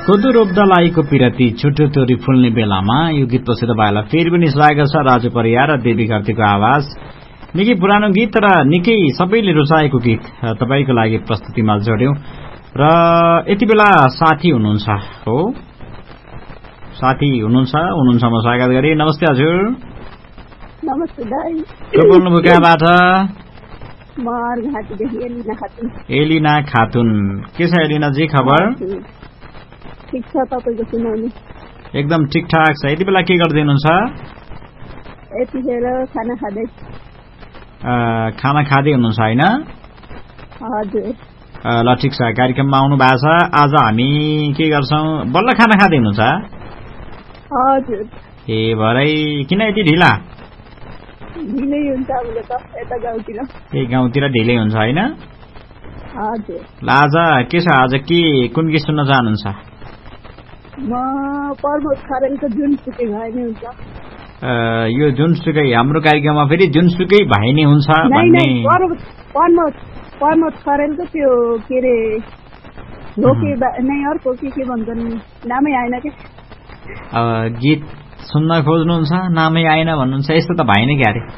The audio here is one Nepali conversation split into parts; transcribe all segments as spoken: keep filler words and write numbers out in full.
कोदो रोप्दालाईको पिरती छुट्यो तोरी फुल्ने बेलामा यो गीत पछि तपाईँलाई फेरि पनि स्वागत छ। राजु परियार र देवी घरतीको आवाज, निकै पुरानो गीत र निकै सबैले रुचाएको गीत तपाईँको लागि प्रस्तुतिमा जोड्यौं। र यति बेला साथी हुनुहुन्छ हो, साथी हुनुहुन्छ हुनुहुन्छ म स्वागत गरे। नमस्ते हजुर। नमस्ते दाइ। को बोल्नुभयो कहाँबाट? म अर्घाटीदेखि एलिना खातुन। एलिना खातुन, के छ एलिना जी खबर? ठीक छ, तपाईको सुनाउनु? एकदम ठिकठाक छ। यति बेला के गर्दै हुनुहुन्छ? यतिखेर खाना खाँदै। खाना खाँदै हुनुहुन्छ हैन? हजुर। ल ठिक छ, कार्यक्रममा आउनु भएको छ। आज हामी के गर्छौं? बल्ल खाना खाँदै हुनुहुन्छ? हजुर। ए भरै किन यति ढिला? ढिलै हुन्छ अब त यता गाउँतिर। ए गाउँतिर ढिलै हुन्छ हैन? हजुर। ल आज के छ? आज के कुन गीत सुन्न चाहनुहुन्छ? म प्रमोद खरेलको जुनसुकै भए नि हुन्छ। यो जुनसुकै हाम्रो कार्यक्रममा फेरि जुनसुकै भए नि हुन्छ भन्ने प्रमोद प्रमोद खरेलको त्यो के रे लोके नै अर्को के के भन्छन् नामै आएन के गीत सुन्न खोज्नुहुन्छ, नामै आएन भन्नुहुन्छ। यस्तो त भएन क्या अरे।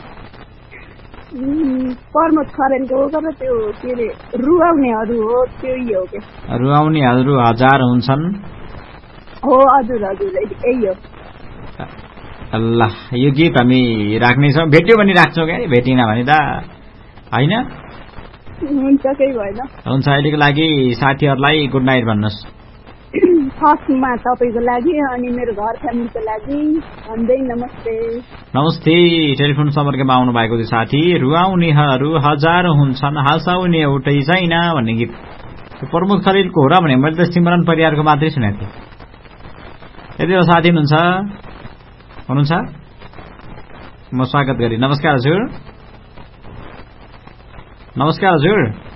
प्रमोद खरेलको हो तर त्यो के रे रुवाउनेहरू हो, त्यो हो के रुवाउनेहरू हजार हुन्छन् हो। हजुर हजुर यही हो। ल यो गीत हामी राख्नेछौँ, भेट्यो भने राख्छौँ क्या, भेटिन भने त होइन। हुन्छ, केही भएन। हुन्छ, अहिलेको लागि साथीहरूलाई गुड नाइट भन्नुहोस्। फर्स्टमा तपाईँको लागि अनि मेरो घर फ्यामिलीको लागि भन्दै नमस्ते। नमस्ते। टेलिफोन सम्पर्कमा आउनु भएको थियो साथी। रुवाउनेहरू हजार हुन्छन्, हँसाउने एउटै छैन भन्ने गीत प्रमोद खरेलको हो र भने मैले त सिमरन परियारको मात्रै सुनेको थिएँ। यति बेला साथी हुनुहुन्छ हुनुहुन्छ म स्वागत गरेँ। नमस्कार हजुर। नमस्कार हजुर।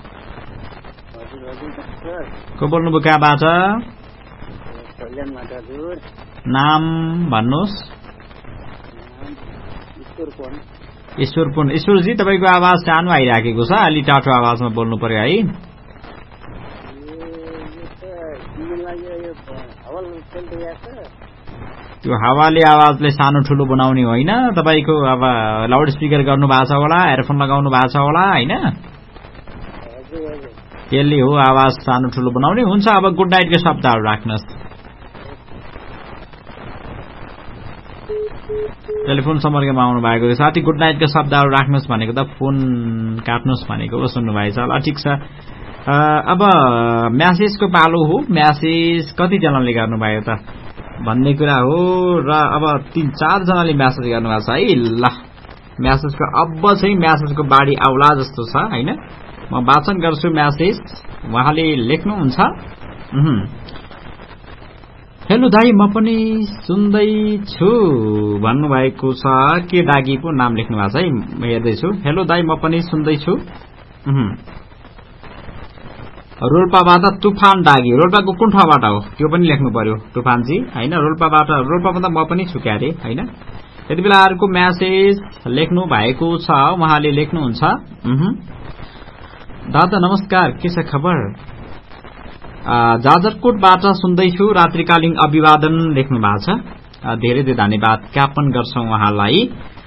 को बोल्नुभयो कहाँबाट? नाम भन्नुहोस्। ईश्वर पुन। ईश्वरजी तपाईँको आवाज सानो आइराखेको छ, अलि टाठो आवाजमा बोल्नु पर्यो है। त्यो हावाले आवाजले सानो ठुलो बनाउने होइन। तपाईँको अब लाउड स्पिकर गर्नु भएको छ होला, हेडफोन लगाउनु भएको छ होला होइन, त्यसले हो आवाज सानो ठुलो बनाउने। हुन्छ, अब गुड नाइटको शब्दहरू राख्नुहोस्। टेलिफोन सम्पर्कमा आउनु भएको साथी गुड नाइटको शब्दहरू राख्नुहोस् भनेको त फोन काट्नुहोस् भनेको हो, सुन्नुभएछ। ल ठिक छ। अब म्यासेजको पालो हो। म्यासेज कतिजनाले गर्नुभयो त भन्ने कुरा हो र अब तीन चारजनाले म्यासेज गर्नुभएको छ है। ल म्यासेजको अब चाहिँ म्यासेजको बाढी आउला जस्तो छ होइन। म वाचन गर्छु म्यासेज। उहाँले लेख्नुहुन्छ, हेलो दाई म पनि सुन्दैछु भन्नुभएको छ। के दागी पो नाम लेख्नु भएको छ है, म हेर्दैछु। हेलो दाई म पनि सुन्दैछु। रोल्पाबाट तुफान दागी। रोल्पाको कुन ठाउँबाट हो त्यो पनि लेख्नु पर्यो तुफानजी होइन। रोल्पाबाट रोल्पामा त म पनि छु क्या अरे होइन। यति बेला अर्को म्यासेज लेख्नु भएको छ। उहाँले लेख्नुहुन्छ, दादा नमस्कार, के छ खबर? जाजरकोटबाट सुन्दैछु, रात्रिकालीन अभिवादन लेख्नु भएको छ। धेरै धेरै धन्यवाद ज्ञापन गर्छौं उहाँलाई।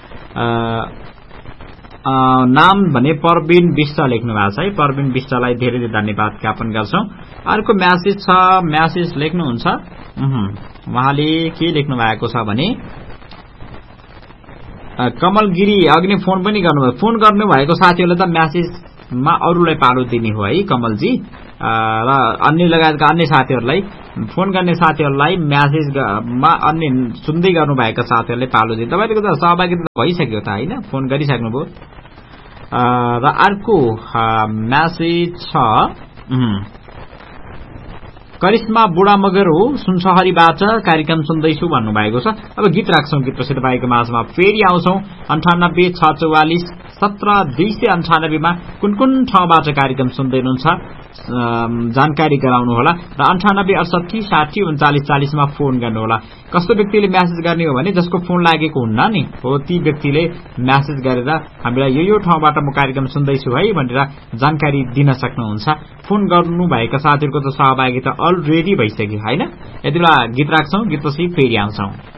नाम भने परबिन विष्ट लेख्नु भएको छ है। परबिन विष्टलाई धेरै धेरै धन्यवाद ज्ञापन गर्छौं। अर्को म्यासेज छ, म्यासेज लेख्नुहुन्छ उहाँले के लेख्नु भएको छ भने कमलगिरी अग्नि फोन पनि गर्नुभयो। फोन गर्नु भएको साथीहरूले त म्यासेजमा अरूलाई पालो दिने हो है कमलजी, र अन्य लगायतका अन्य साथीहरूलाई फोन गर्ने साथीहरूलाई म्यासेजमा अन्य सुन्दै गर्नुभएका साथीहरूले पालो दिने। तपाईँको त सहभागिता भइसक्यो त होइन, फोन गरिसक्नुभयो। र अर्को म्यासेज छ, करिश्मा बुढा मगर हो सुनसहरीबाट कार्यक्रम सुन्दैछु भन्नुभएको छ। अब गीत राख्छौं, गीत पछि तपाईँको माझमा फेरि आउँछौं। अन्ठानब्बे छ चौवालिस सत्र दुई सय अन्ठानब्बेमा कुन कुन ठाउँबाट कार्यक्रम सुन्दै हुनुहुन्छ जानकारी गराउनुहोला र अन्ठानब्बे अडसठी साठी उन्चालिस चालिसमा फोन गर्नुहोला। कस्तो व्यक्तिले म्यासेज गर्ने हो भने जसको फोन लागेको हुन्न नि हो, ती व्यक्तिले म्यासेज गरेर हामीलाई यो यो ठाउँबाट म कार्यक्रम सुन्दैछु है भनेर जानकारी दिन सक्नुहुन्छ। फोन गर्नुभएका साथीहरूको त सहभागिता अलरेडी भइसक्यो हैन। यति बेला गीत राख्छौं, गीतपछि फेरि आउँछौं।